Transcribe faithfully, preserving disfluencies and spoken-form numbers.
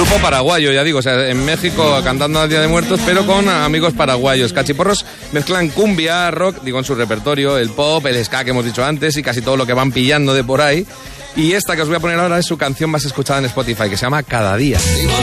grupo paraguayo, ya digo, o sea, en México cantando al Día de Muertos, pero con amigos paraguayos. Cachiporros mezclan cumbia, rock, digo en su repertorio, el pop, el ska que hemos dicho antes y casi todo lo que van pillando de por ahí. Y esta que os voy a poner ahora es su canción más escuchada en Spotify, que se llama Cada Día.